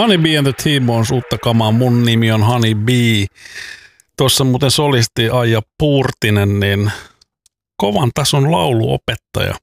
Honey B and the T-Bones uutta kamaa. Mun nimi on Honey B. Tuossa muuten solisti Aija Puurtinen, niin kovan tason lauluopettaja.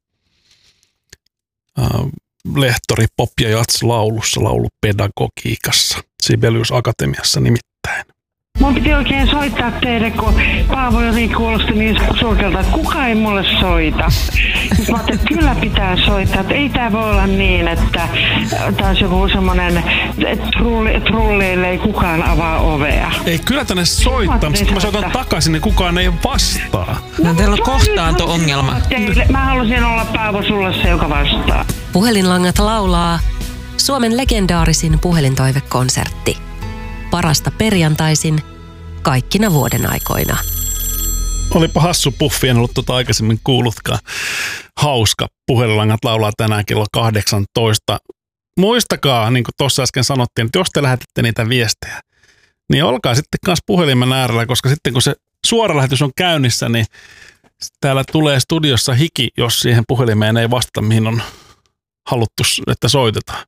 Lehtori pop- ja jats-laulussa, laulupedagogiikassa, Sibelius Akatemiassa nimittäin. Mun piti oikein soittaa teille, kun Paavo jotenkin kuulosti niin surkealta, että kukaan ei mulle soita. Mä ajattelin, että kyllä pitää soittaa, että ei tää voi olla niin, että taas joku semmonen trulleille ei kukaan avaa ovea. Ei kyllä tänne soittaa, mutta kun mä soitan takaisin, niin kukaan ei vastaa. No teillä on kohtaanto-ongelma. Mä halusin olla Paavo sulle se, joka vastaa. Puhelinlangat laulaa Suomen legendaarisin puhelintoivekonsertti. Parasta perjantaisin kaikkina vuoden aikoina. Olipa hassu puffi, en ollut aikaisemmin kuullutkaan. Hauska. Puhelinlangat laulaa tänään kello 18. Muistakaa, niin kuin tuossa äsken sanottiin, että jos te lähetätte niitä viestejä, niin olkaa sitten kanssa puhelimen äärellä, koska sitten kun se suora lähetys on käynnissä, niin täällä tulee studiossa hiki, jos siihen puhelimeen ei vastata, mihin on haluttu, että soitetaan.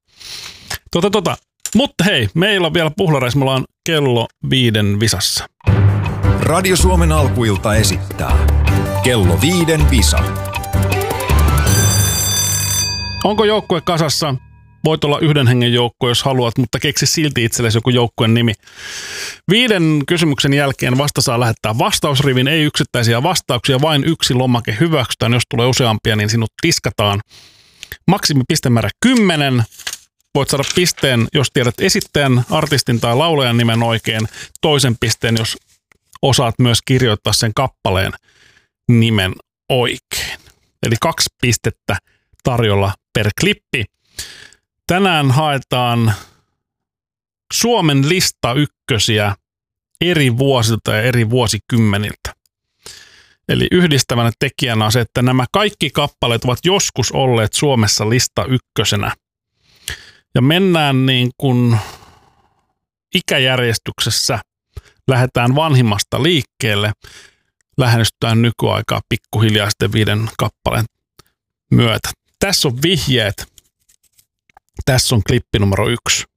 Mutta hei, meillä on vielä puhlareissa, me ollaan kello 5 visassa. Radio Suomen alkuilta esittää kello 5 visa. Onko joukkue kasassa? Voit olla yhden hengen joukkue, jos haluat, mutta keksi silti itsellesi joku joukkueen nimi. 5 kysymyksen jälkeen vasta saa lähettää vastausrivin, ei yksittäisiä vastauksia, vain yksi lomake hyväksytään. Jos tulee useampia, niin sinut tiskataan. Maksimipistemäärä 10. Voit saada pisteen, jos tiedät esittäjän, artistin tai laulajan nimen oikein. Toisen pisteen, jos osaat myös kirjoittaa sen kappaleen nimen oikein. Eli 2 pistettä tarjolla per klippi. Tänään haetaan Suomen lista ykkösiä eri vuosilta ja eri vuosikymmeniltä. Eli yhdistävänä tekijänä on se, että nämä kaikki kappaleet ovat joskus olleet Suomessa lista ykkösenä. Ja mennään niin kuin ikäjärjestyksessä, lähdetään vanhimmasta liikkeelle, lähestytään nykyaikaa pikkuhiljaa sitten 5 kappaleen myötä. Tässä on vihjeet. Tässä on klippi numero 1.